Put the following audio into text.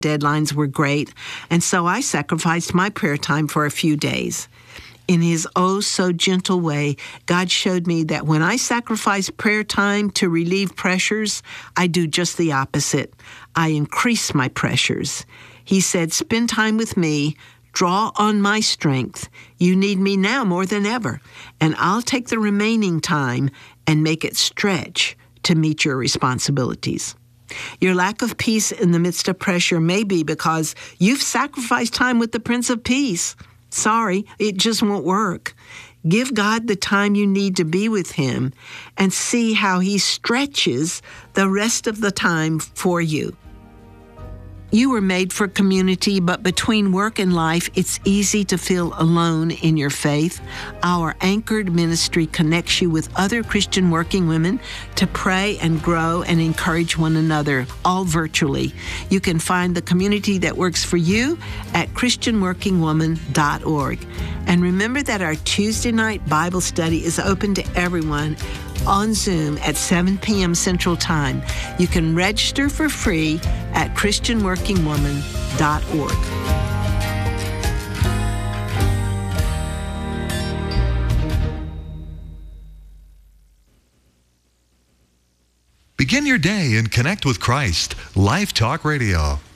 deadlines were great, and so I sacrificed my prayer time for a few days. In His oh-so-gentle way, God showed me that when I sacrifice prayer time to relieve pressures, I do just the opposite. I increase my pressures. He said, "Spend time with me, draw on my strength. You need me now more than ever, and I'll take the remaining time and make it stretch to meet your responsibilities." Your lack of peace in the midst of pressure may be because you've sacrificed time with the Prince of Peace. Sorry, it just won't work. Give God the time you need to be with Him and see how He stretches the rest of the time for you. You were made for community, but between work and life, it's easy to feel alone in your faith. Our Anchored ministry connects you with other Christian working women to pray and grow and encourage one another, all virtually. You can find the community that works for you at christianworkingwoman.org. And remember that our Tuesday night Bible study is open to everyone on Zoom at 7 p.m. Central Time. You can register for free at christianworkingwoman.org. Begin your day and connect with Christ. Life Talk Radio.